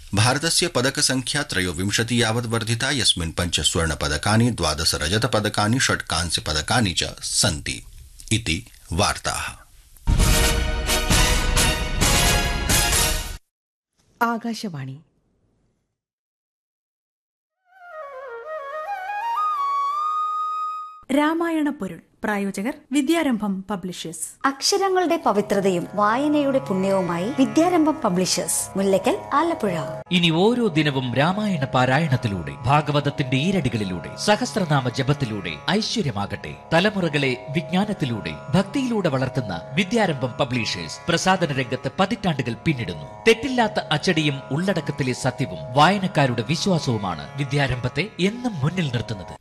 भारतस्य पदकसंख्या 23 यावत् वर्धिता, यस्मिन् 5 स्वर्णपदकानि, 12 रजतपदकानि, 6 कांस्यपदकानि च सन्ति इति वार्ताः। ആകാശവാണി. രാമായണ പൊരുൾ. പ്രായോജകർ വിദ്യാരംഭം പബ്ലിഷേഴ്സ്. അക്ഷരങ്ങളുടെ പവിത്രതയും വായനയുടെ പുണ്യവുമായി വിദ്യാരംഭം പബ്ലിഷേഴ്സ്, മുല്ലക്കൽ, ആലപ്പുഴ. ഇനി ഓരോ ദിനവും രാമായണ പാരായണത്തിലൂടെ, ഭാഗവതത്തിന്റെ ഈരടികളിലൂടെ, സഹസ്രനാമ ജപത്തിലൂടെ ഐശ്വര്യമാകട്ടെ. തലമുറകളെ വിജ്ഞാനത്തിലൂടെ, ഭക്തിയിലൂടെ വളർത്തുന്ന വിദ്യാരംഭം പബ്ലിഷേഴ്സ് പ്രസാധന രംഗത്ത് പതിറ്റാണ്ടുകൾ പിന്നിടുന്നു. തെറ്റില്ലാത്ത അച്ചടിയും ഉള്ളടക്കത്തിലെ സത്യവും വായനക്കാരുടെ വിശ്വാസവുമാണ് വിദ്യാരംഭത്തെ എന്നും മുന്നിൽ നിർത്തുന്നത്.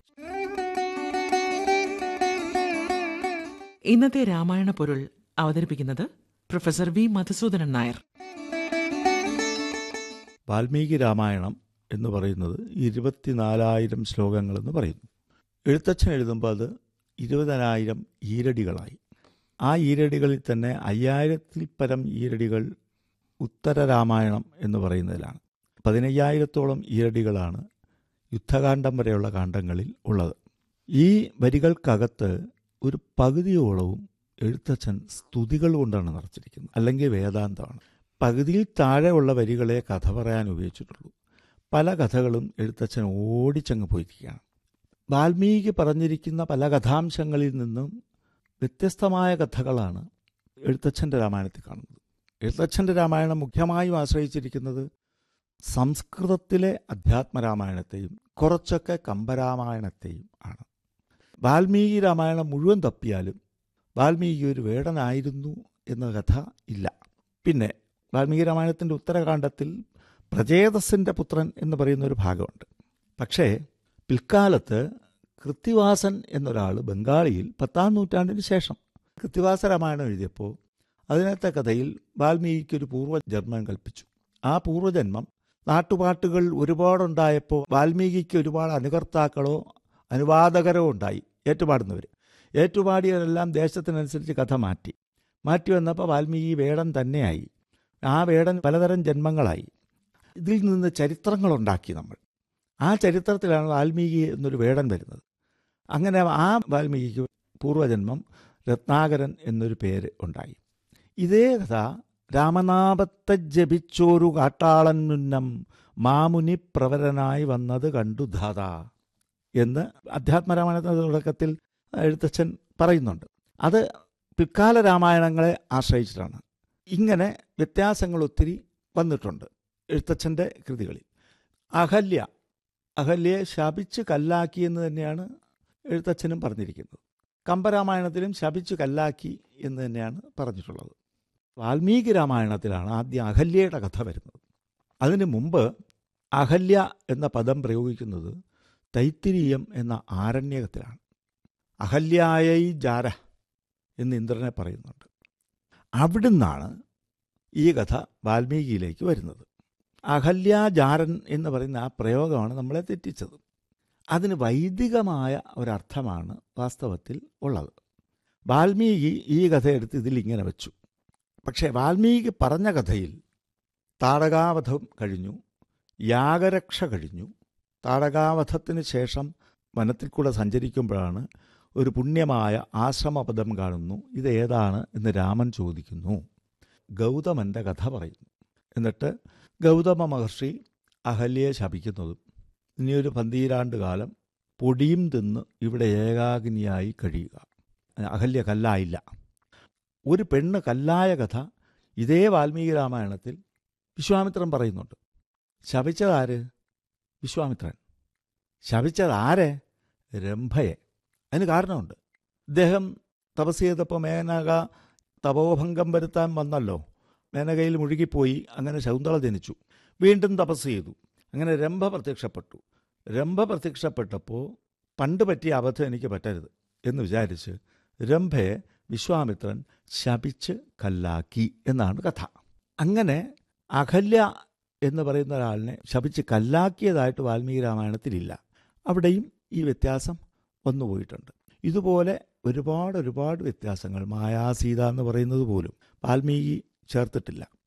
ഇന്നത്തെ രാമായണ പൊരുൾ അവതരിപ്പിക്കുന്നത് പ്രൊഫസർ വി മധുസൂദനൻ നായർ. വാൽമീകി രാമായണം എന്ന് പറയുന്നത് 24,000 ശ്ലോകങ്ങളെന്ന് പറയുന്നു. എഴുത്തച്ഛൻ എഴുതുമ്പോൾ അത് 20,000 ഈരടികളായി. ആ ഈരടികളിൽ തന്നെ 5,000-ൽ പരം ഈരടികൾ ഉത്തര രാമായണം എന്ന് പറയുന്നതിലാണ്. 15,000-ഓളം ഈരടികളാണ് യുദ്ധകാന്ഡം വരെയുള്ള കാണ്ഡങ്ങളിൽ ഉള്ളത്. ഈ വരികൾക്കകത്ത് ഒരു പകുതിയോളവും എഴുത്തച്ഛൻ സ്തുതികൾ കൊണ്ടാണ് നിറച്ചിരിക്കുന്നത്, അല്ലെങ്കിൽ വേദാന്തമാണ്. പകുതിയിൽ താഴെയുള്ള വരികളെ കഥ പറയാൻ ഉപയോഗിച്ചിട്ടുള്ളൂ. പല കഥകളും എഴുത്തച്ഛൻ ഓടിച്ചങ്ങ് പോയിരിക്കുകയാണ്. വാൽമീകി പറഞ്ഞിരിക്കുന്ന പല കഥാംശങ്ങളിൽ നിന്നും വ്യത്യസ്തമായ കഥകളാണ് എഴുത്തച്ഛൻ്റെ രാമായണത്തിൽ കാണുന്നത്. എഴുത്തച്ഛൻ്റെ രാമായണം മുഖ്യമായും ആശ്രയിച്ചിരിക്കുന്നത് സംസ്കൃതത്തിലെ അധ്യാത്മരാമായണത്തെയും കുറച്ചൊക്കെ കമ്പരാമായണത്തെയും ആണ്. വാൽമീകി രാമായണം മുഴുവൻ തപ്പിയാലും വാൽമീകി ഒരു വേടനായിരുന്നു എന്ന കഥ ഇല്ല. പിന്നെ വാൽമീകി രാമായണത്തിൻ്റെ ഉത്തരകാണ്ഡത്തിൽ പ്രചേതസിൻ്റെ പുത്രൻ എന്ന് പറയുന്ന ഒരു ഭാഗമുണ്ട്. പക്ഷേ പിൽക്കാലത്ത് കൃത്തിവാസൻ എന്നൊരാൾ ബംഗാളിയിൽ 10-ാം നൂറ്റാണ്ടിന് ശേഷം കൃത്തിവാസ രാമായണം എഴുതിയപ്പോൾ അതിനകത്തെ കഥയിൽ വാൽമീകിക്കൊരു പൂർവ്വജന്മം കൽപ്പിച്ചു. ആ പൂർവ്വജന്മം നാട്ടുപാട്ടുകൾ ഒരുപാടുണ്ടായപ്പോൾ വാൽമീകിക്ക് ഒരുപാട് അനുകർത്താക്കളോ അനുവാദകരോ ഉണ്ടായി, ഏറ്റുപാടുന്നവർ. ഏറ്റുപാടിയവരെല്ലാം ദേശത്തിനനുസരിച്ച് കഥ മാറ്റി വന്നപ്പോൾ വാൽമീകി വേടൻ തന്നെയായി. ആ വേടൻ പലതരം ജന്മങ്ങളായി. ഇതിൽ നിന്ന് ചരിത്രങ്ങളുണ്ടാക്കി നമ്മൾ. ആ ചരിത്രത്തിലാണ് വാൽമീകി എന്നൊരു വേടൻ വരുന്നത്. അങ്ങനെ ആ വാൽമീകിക്ക് പൂർവ്വജന്മം രത്നാകരൻ എന്നൊരു പേര് ഉണ്ടായി. ഇതേ കഥ രാമനാമത്തെ ജപിച്ചോരു കാട്ടാളൻ മുന്നം മാമുനി പ്രവരനായി വന്നത് കണ്ടു ധാതാ എന്ന് അധ്യാത്മരാമായണത്തിൻ്റെ തുടക്കത്തിൽ എഴുത്തച്ഛൻ പറയുന്നുണ്ട്. അത് പിൽക്കാല രാമായണങ്ങളെ ആശ്രയിച്ചിട്ടാണ്. ഇങ്ങനെ വ്യത്യാസങ്ങൾ ഒത്തിരി വന്നിട്ടുണ്ട് എഴുത്തച്ഛൻ്റെ കൃതികളിൽ. അഹല്യയെ ശപിച്ച് കല്ലാക്കി എന്ന് തന്നെയാണ് എഴുത്തച്ഛനും പറഞ്ഞിരിക്കുന്നത്. കമ്പരാമായണത്തിലും ശപിച്ച് കല്ലാക്കി എന്ന് തന്നെയാണ് പറഞ്ഞിട്ടുള്ളത്. വാൽമീകി രാമായണത്തിലാണ് ആദ്യം അഹല്യയുടെ കഥ വരുന്നത്. അതിനു മുമ്പ് അഹല്യ എന്ന പദം പ്രയോഗിക്കുന്നത് തൈത്തിരീയം എന്ന ആരണ്യകത്തിലാണ്. അഹല്യായൈ ജാര എന്ന് ഇന്ദ്രനെ പറയുന്നുണ്ട്. അവിടുന്നാണ് ഈ കഥ വാൽമീകിയിലേക്ക് വരുന്നത്. അഹല്യാജാരൻ എന്ന് പറയുന്ന ആ പ്രയോഗമാണ് നമ്മളെ തെറ്റിച്ചത്. അതിന് വൈദികമായ ഒരർത്ഥമാണ് വാസ്തവത്തിൽ ഉള്ളത്. വാൽമീകി ഈ കഥയെടുത്ത് ഇതിലിങ്ങനെ വെച്ചു. പക്ഷേ വാൽമീകി പറഞ്ഞ കഥയിൽ താടകാവധം കഴിഞ്ഞു, യാഗരക്ഷ കഴിഞ്ഞു. താടകാവധത്തിന് ശേഷം വനത്തിൽ കൂടെ സഞ്ചരിക്കുമ്പോഴാണ് ഒരു പുണ്യമായ ആശ്രമപദം കാണുന്നു. ഇതേതാണ് എന്ന് രാമൻ ചോദിക്കുന്നു. ഗൗതമൻ്റെ കഥ പറയുന്നു. എന്നിട്ട് ഗൗതമ മഹർഷി അഹല്യയെ ശപിക്കുന്നതും ഇനിയൊരു 12 കാലം പൊടിയും തിന്ന് ഇവിടെ ഏകാഗ്നിയായി കഴിയുക. അഹല്യ കല്ലായില്ല. ഒരു പെണ്ണ് കല്ലായ കഥ ഇതേ വാൽമീകി രാമായണത്തിൽ വിശ്വാമിത്രൻ പറയുന്നുണ്ട്. ശപിച്ചതാര്? വിശ്വാമിത്രൻ. ശപിച്ചതാരെ? രംഭയെ. അതിന് കാരണമുണ്ട്. ഇദ്ദേഹം തപസ് ചെയ്തപ്പോൾ മേനക തപോഭംഗം വരുത്താൻ വന്നല്ലോ. മേനകയിൽ മുഴുകിപ്പോയി. അങ്ങനെ ശകുന്തള ജനിച്ചു. വീണ്ടും തപസ് ചെയ്തു. അങ്ങനെ രംഭ പ്രത്യക്ഷപ്പെട്ടു. രംഭ പ്രത്യക്ഷപ്പെട്ടപ്പോൾ പണ്ട് പറ്റിയ അബദ്ധം എനിക്ക് പറ്റരുത് എന്ന് വിചാരിച്ച് രംഭയെ വിശ്വാമിത്രൻ ശപിച്ച് കല്ലാക്കി എന്നാണ് കഥ. അങ്ങനെ അഹല്യ എന്ന് പറയുന്ന ഒരാളിനെ ശപിച്ച് കല്ലാക്കിയതായിട്ട് വാൽമീകി രാമായണത്തിലില്ല. അവിടെയും ഈ വ്യത്യാസം വന്നുപോയിട്ടുണ്ട്. ഇതുപോലെ ഒരുപാട് വ്യത്യാസങ്ങൾ, മായാസീത എന്ന് പറയുന്നത് പോലും വാൽമീകി ചേർത്തിട്ടില്ല.